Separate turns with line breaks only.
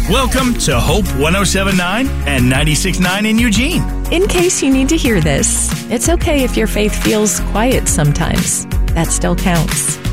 Welcome to Hope 107.9 and 96.9 in Eugene.
In case you need to hear this, it's okay if your faith feels quiet sometimes. That still counts.